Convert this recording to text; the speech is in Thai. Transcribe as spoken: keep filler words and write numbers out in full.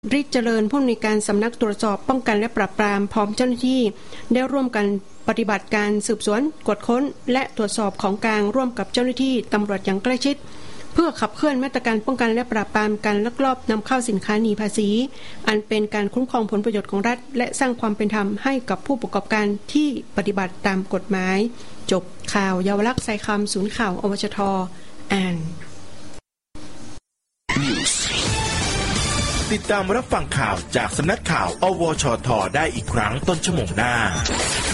ฤทธิ์เจริญผู้อำนวยการสำนักตรวจสอบป้องกันและปราบปรามพร้อมเจ้าหน้าที่ได้ร่วมกันปฏิบัติการสืบสวนตรวจค้นและตรวจสอบของกลางร่วมกับเจ้าหน้าที่ตำรวจอย่างใกล้ชิดเพื่อขับเคลื่อนมาตรการป้องกันและปราบปรามการลักลอบนำเข้าสินค้าหนีภาษีอันเป็นการคุ้มครองผลประโยชน์ของรัฐและสร้างความเป็นธรรมให้กับผู้ประกอบการที่ปฏิบัติตามกฎหมายจบข่าวเยาวลักษณ์ไซคำศูนย์ข่าวอวชทอ่านติดตามรับฟังข่าวจากสำนักข่าวอวชทได้อีกครั้งต้นชั่วโมงหน้า